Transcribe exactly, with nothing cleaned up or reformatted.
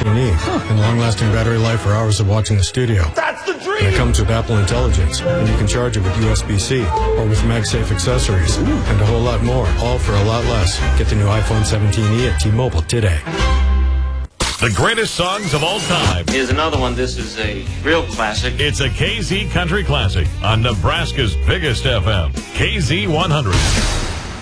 seventeen E, and long-lasting battery life for hours of watching the studio. That's the dream! And it comes with Apple Intelligence, and you can charge it with U S B C or with MagSafe accessories, Ooh. and a whole lot more, all for a lot less. Get the new iPhone seventeen E at T-Mobile today. The greatest songs of all time. Here's another one. This is a real classic. It's a K Z Country Classic on Nebraska's biggest F M, K Z one hundred.